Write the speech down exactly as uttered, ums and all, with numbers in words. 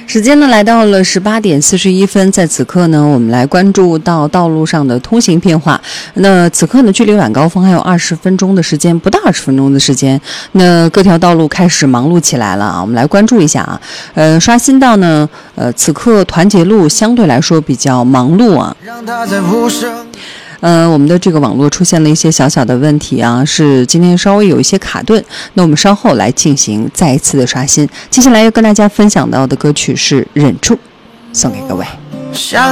时间呢来到了十八点四十一分，在此刻呢，我们来关注到道路上的通行变化。那此刻呢，距离晚高峰还有二十分钟的时间，不到二十分钟的时间，那各条道路开始忙碌起来了啊。我们来关注一下啊，呃，刷新到呢，呃，此刻团结路相对来说比较忙碌啊。让它在无声呃，我们的这个网络出现了一些小小的问题啊，是今天稍微有一些卡顿，那我们稍后来进行再一次的刷新。接下来要跟大家分享到的歌曲是《忍住》，送给各位。